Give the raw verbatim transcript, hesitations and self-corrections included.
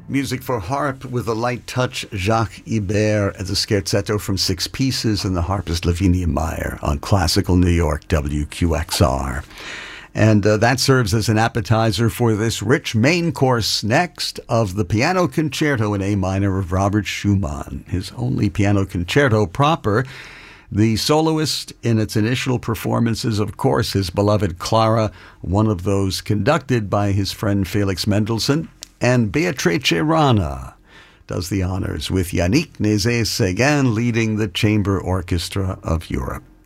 Music for harp with a light touch, Jacques Ibert as a scherzetto from Six Pieces, and the harpist Lavinia Meyer on Classical New York W Q X R. And uh, that serves as an appetizer for this rich main course next of the Piano Concerto in A minor of Robert Schumann, his only piano concerto proper. The soloist in its initial performances, of course, his beloved Clara, one of those conducted by his friend Felix Mendelssohn, and Beatrice Rana does the honors with Yannick Nézet-Séguin leading the Chamber Orchestra of Europe.